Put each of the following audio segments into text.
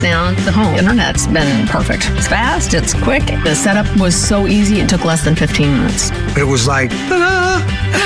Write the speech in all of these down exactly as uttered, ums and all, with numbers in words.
Now, the home internet's been perfect. It's fast, it's quick. The setup was so easy, it took less than fifteen minutes. It was like, ta-da!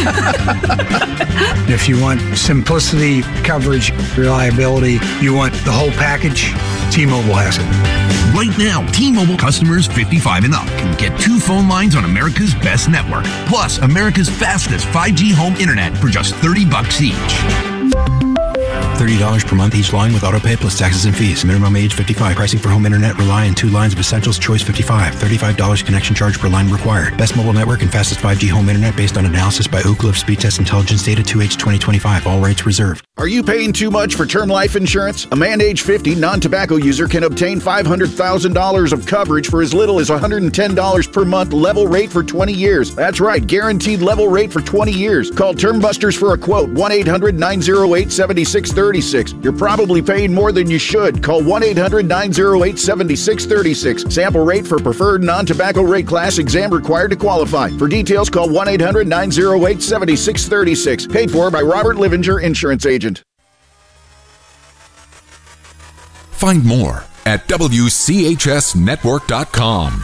If you want simplicity, coverage, reliability, you want the whole package, T-Mobile has it. Right now, T-Mobile customers fifty-five and up can get two phone lines on America's best network, plus America's fastest five G home internet for just thirty bucks each. thirty dollars per month each line with autopay plus taxes and fees. Minimum age fifty-five. Pricing for home internet rely on two lines of Essentials Choice fifty-five. thirty-five dollars connection charge per line required. Best mobile network and fastest five G home internet based on analysis by Ookla of Speed Test Intelligence Data two H twenty twenty-five. All rates reserved. Are you paying too much for term life insurance? A man age fifty non-tobacco user can obtain five hundred thousand dollars of coverage for as little as one hundred ten dollars per month, level rate for twenty years. That's right, guaranteed level rate for twenty years. Call Term Busters for a quote, one eight hundred nine oh eight seven six three six. You're probably paying more than you should. Call one eight hundred nine oh eight seven six three six. Sample rate for preferred non-tobacco rate class. Exam required to qualify. For details, call one eight hundred nine oh eight seven six three six. Paid for by Robert Livinger, Insurance Agent. Find more at W C H S network dot com.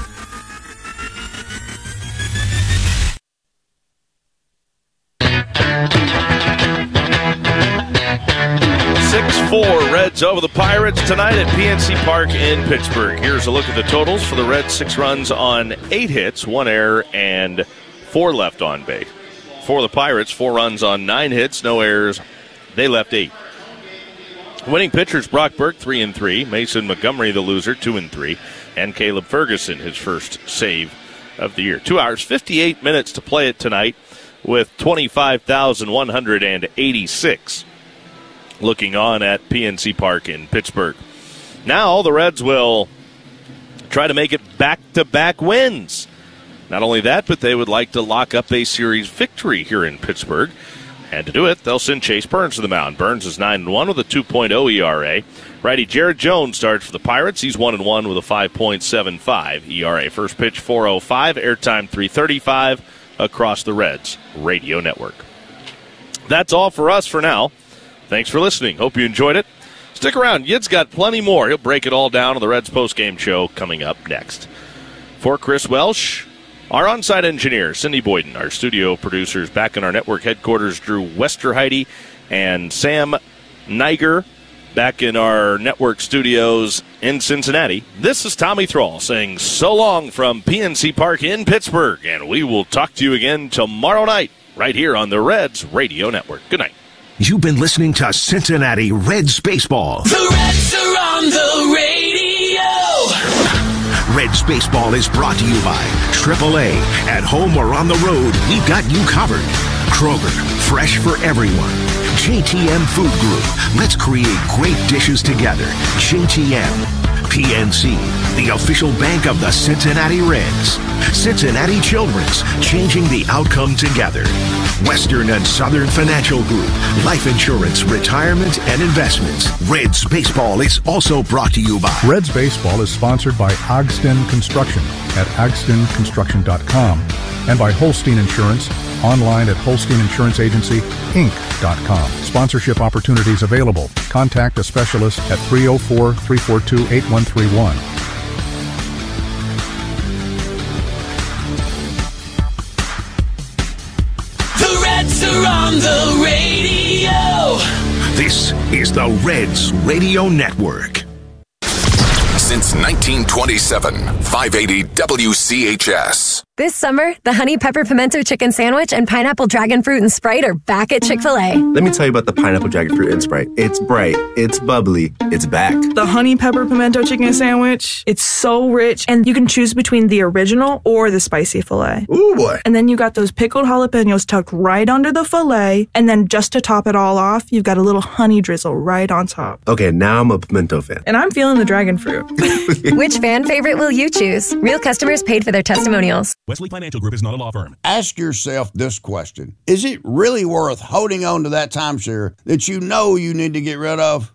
six four Reds over the Pirates tonight at P N C Park in Pittsburgh. Here's a look at the totals for the Reds. Six runs on eight hits, one error, and four left on base. For the Pirates, four runs on nine hits, no errors. They left eight. Winning pitchers, Brock Burke, three and three. Mason Montgomery, the loser, two and three. And Caleb Ferguson, his first save of the year. Two hours, fifty-eight minutes to play it tonight with twenty-five thousand one hundred eighty-six looking on at P N C Park in Pittsburgh. Now the Reds will try to make it back-to-back wins. Not only that, but they would like to lock up a series victory here in Pittsburgh. And to do it, they'll send Chase Burns to the mound. Burns is nine and one with a two point oh E R A. Righty Jared Jones starts for the Pirates. He's one and one with a five point seven five E R A. First pitch four oh five, airtime three thirty-five across the Reds radio network. That's all for us for now. Thanks for listening. Hope you enjoyed it. Stick around. Yid's got plenty more. He'll break it all down on the Reds postgame show coming up next. For Chris Welsh, our on-site engineer, Cindy Boyden, our studio producers back in our network headquarters, Drew Westerheide and Sam Niger back in our network studios in Cincinnati. This is Tommy Thrall saying so long from P N C Park in Pittsburgh, and we will talk to you again tomorrow night right here on the Reds Radio Network. Good night. You've been listening to Cincinnati Reds Baseball. The Reds are on the radio. Reds Baseball is brought to you by triple A. At home or on the road, we've got you covered. Kroger, fresh for everyone. J T M Food Group. Let's create great dishes together. J T M. P N C, the official bank of the Cincinnati Reds. Cincinnati Children's, changing the outcome together. Western and Southern Financial Group, life insurance, retirement, and investments. Reds Baseball is also brought to you by... Reds Baseball is sponsored by Ogston Construction at ogston construction dot com and by Holstein Insurance, online at holstein insurance agency inc dot com. Sponsorship opportunities available. Contact a specialist at three oh four, three four two, eight one three one. The Reds are on the radio. This is the Reds Radio Network. Since nineteen twenty-seven, five eighty W C H S. This summer, the Honey Pepper Pimento Chicken Sandwich and Pineapple Dragon Fruit and Sprite are back at Chick-fil-A. Let me tell you about the Pineapple Dragon Fruit and Sprite. It's bright, it's bubbly, it's back. The Honey Pepper Pimento Chicken Sandwich, it's so rich, and you can choose between the original or the spicy filet. Ooh, boy. And then you got those pickled jalapenos tucked right under the filet, and then just to top it all off, you've got a little honey drizzle right on top. Okay, now I'm a pimento fan. And I'm feeling the dragon fruit. Which fan favorite will you choose? Real customers paid for their testimonials. Wesley Financial Group is not a law firm. Ask yourself this question. Is it really worth holding on to that timeshare that you know you need to get rid of?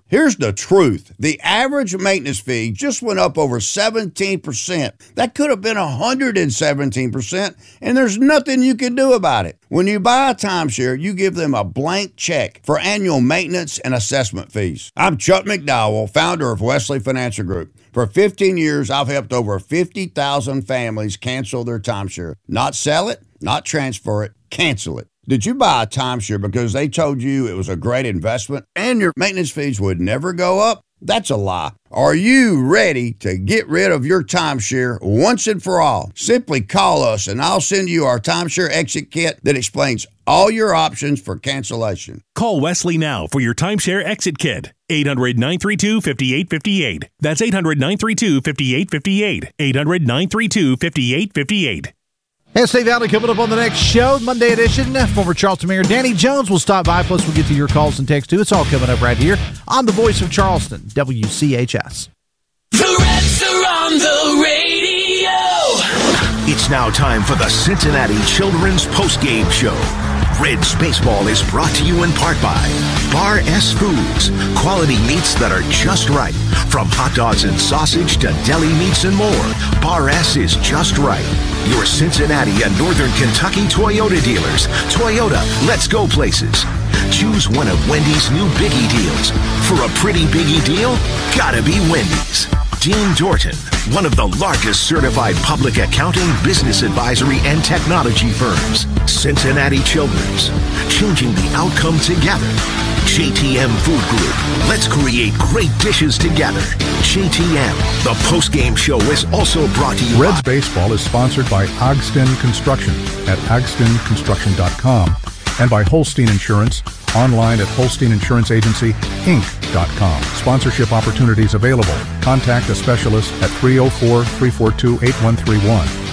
Here's the truth. The average maintenance fee just went up over seventeen percent. That could have been one hundred seventeen percent, and there's nothing you can do about it. When you buy a timeshare, you give them a blank check for annual maintenance and assessment fees. I'm Chuck McDowell, founder of Wesley Financial Group. For fifteen years, I've helped over fifty thousand families cancel their timeshare. Not sell it, not transfer it, cancel it. Did you buy a timeshare because they told you it was a great investment and your maintenance fees would never go up? That's a lie. Are you ready to get rid of your timeshare once and for all? Simply call us and I'll send you our timeshare exit kit that explains all your options for cancellation. Call Wesley now for your timeshare exit kit. eight hundred, nine three two, five eight five eight. That's eight hundred, nine three two, five eight five eight. eight hundred, nine three two, five eight five eight. And State Valley coming up on the next show, Monday edition. Former Charleston Mayor Danny Jones will stop by, plus we'll get to your calls and texts too. It's all coming up right here on the Voice of Charleston, W C H S. The Reds are on the radio. It's now time for the Cincinnati Children's Postgame Show. Reds Baseball is brought to you in part by Bar S Foods. Quality meats that are just right. From hot dogs and sausage to deli meats and more, Bar S is just right. Your Cincinnati and Northern Kentucky Toyota dealers. Toyota, let's go places. Choose one of Wendy's new Biggie deals. For a pretty Biggie deal, gotta be Wendy's. Dean Dorton, one of the largest certified public accounting, business advisory, and technology firms. Cincinnati Children's, changing the outcome together. J T M Food Group, let's create great dishes together. J T M, the postgame show is also brought to you Reds by... Baseball is sponsored by Ogston Construction at ogston construction dot com and by Holstein Insurance, online at holstein insurance agency inc dot com. Sponsorship opportunities available. Contact a specialist at three oh four, three four two, eight one three one.